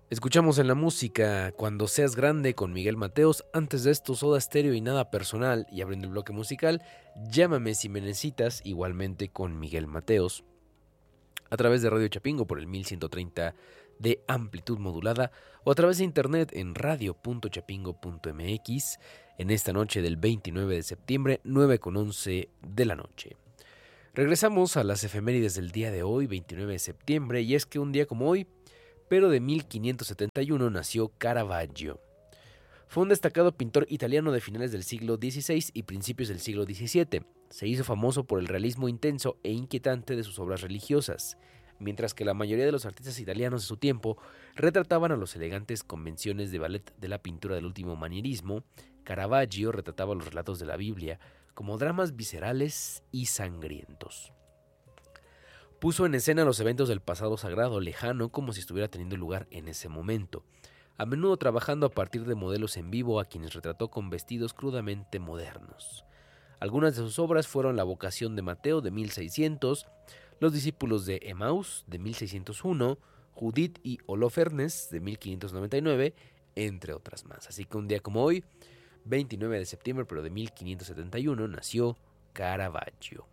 Escuchamos en la música Cuando seas grande con Miguel Mateos, antes de esto Soda Stereo y Nada Personal, y abriendo el bloque musical, Llámame si me necesitas, igualmente con Miguel Mateos, a través de Radio Chapingo por el 1130 de amplitud modulada o a través de internet en radio.chapingo.mx en esta noche del 29 de septiembre, 9:11 de la noche. Regresamos a las efemérides del día de hoy, 29 de septiembre, y es que un día como hoy, pero de 1571 nació Caravaggio. Fue un destacado pintor italiano de finales del siglo XVI y principios del siglo XVII. Se hizo famoso por el realismo intenso e inquietante de sus obras religiosas, mientras que la mayoría de los artistas italianos de su tiempo retrataban a los elegantes convenciones de ballet de la pintura del último manierismo. Caravaggio retrataba los relatos de la Biblia como dramas viscerales y sangrientos. Puso en escena los eventos del pasado sagrado lejano como si estuviera teniendo lugar en ese momento, a menudo trabajando a partir de modelos en vivo a quienes retrató con vestidos crudamente modernos. Algunas de sus obras fueron La vocación de Mateo de 1600, Los discípulos de Emaús de 1601, Judith y Holofernes de 1599, entre otras más. Así que un día como hoy, 29 de septiembre pero de 1571, nació Caravaggio.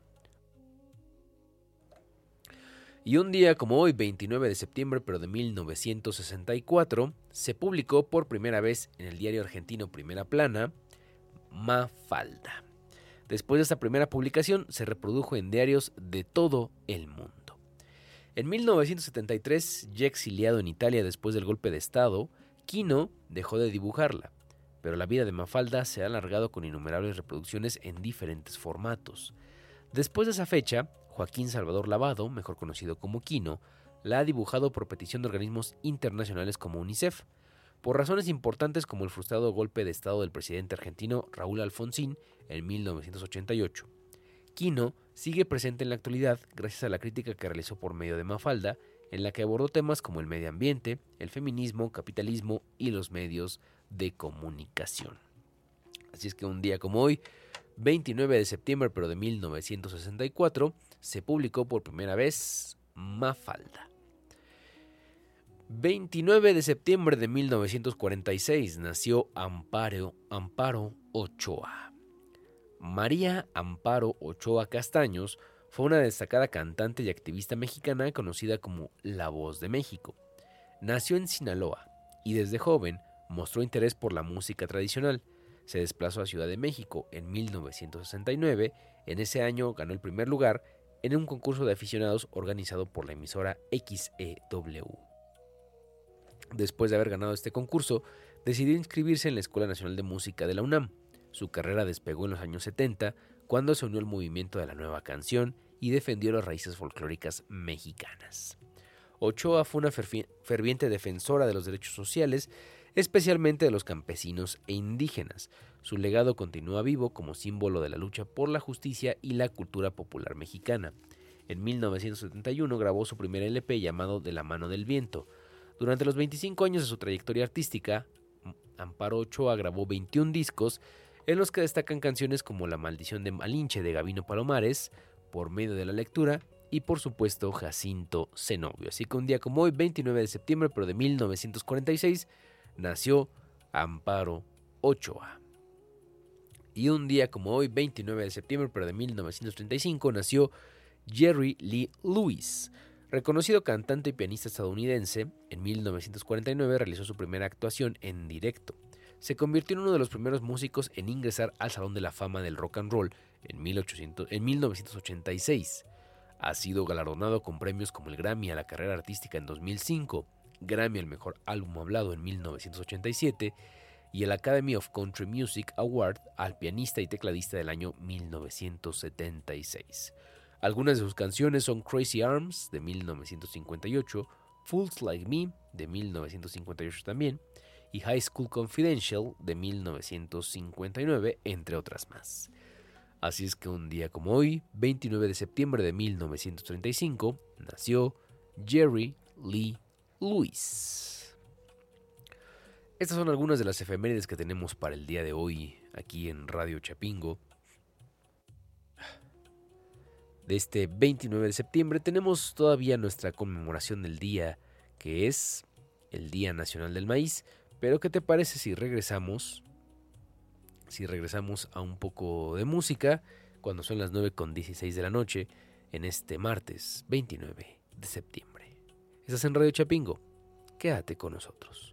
Y un día como hoy, 29 de septiembre pero de 1964, se publicó por primera vez en el diario argentino Primera Plana, Mafalda. Después de esta primera publicación, se reprodujo en diarios de todo el mundo. En 1973, ya exiliado en Italia después del golpe de Estado, Quino dejó de dibujarla, pero la vida de Mafalda se ha alargado con innumerables reproducciones en diferentes formatos. Después de esa fecha, Joaquín Salvador Lavado, mejor conocido como Quino, la ha dibujado por petición de organismos internacionales como UNICEF, por razones importantes como el frustrado golpe de estado del presidente argentino Raúl Alfonsín en 1988. Quino sigue presente en la actualidad gracias a la crítica que realizó por medio de Mafalda, en la que abordó temas como el medio ambiente, el feminismo, capitalismo y los medios de comunicación. Así es que un día como hoy, 29 de septiembre pero de 1964, se publicó por primera vez Mafalda. 29 de septiembre de 1946 nació Amparo Ochoa. María Amparo Ochoa Castaños fue una destacada cantante y activista mexicana conocida como La Voz de México. Nació en Sinaloa y desde joven mostró interés por la música tradicional. Se desplazó a Ciudad de México en 1969. En ese año ganó el primer lugar en un concurso de aficionados organizado por la emisora XEW. Después de haber ganado este concurso, decidió inscribirse en la Escuela Nacional de Música de la UNAM. Su carrera despegó en los años 70, cuando se unió al movimiento de la nueva canción y defendió las raíces folclóricas mexicanas. Ochoa fue una ferviente defensora de los derechos sociales, especialmente de los campesinos e indígenas. Su legado continúa vivo como símbolo de la lucha por la justicia y la cultura popular mexicana. En 1971 grabó su primer LP llamado De la mano del viento. Durante los 25 años de su trayectoria artística, Amparo Ochoa grabó 21 discos en los que destacan canciones como La maldición de Malinche de Gabino Palomares, Por medio de la lectura y por supuesto Jacinto Zenobio. Así que un día como hoy, 29 de septiembre pero de 1946, nació Amparo Ochoa. Y un día como hoy, 29 de septiembre pero de 1935, nació Jerry Lee Lewis. Reconocido cantante y pianista estadounidense, en 1949 realizó su primera actuación en directo. Se convirtió en uno de los primeros músicos en ingresar al Salón de la Fama del Rock and Roll en 1986. Ha sido galardonado con premios como el Grammy a la carrera artística en 2005, Grammy al mejor álbum hablado en 1987 y el Academy of Country Music Award al pianista y tecladista del año 1976. Algunas de sus canciones son Crazy Arms de 1958, Fools Like Me de 1958 también, y High School Confidential de 1959, entre otras más. Así es que un día como hoy, 29 de septiembre de 1935, nació Jerry Lee Lewis. Estas son algunas de las efemérides que tenemos para el día de hoy aquí en Radio Chapingo. De este 29 de septiembre tenemos todavía nuestra conmemoración del día, que es el Día Nacional del Maíz. Pero ¿qué te parece si regresamos a un poco de música cuando son las 9:16 de la noche en este martes 29 de septiembre? Estás en Radio Chapingo, quédate con nosotros.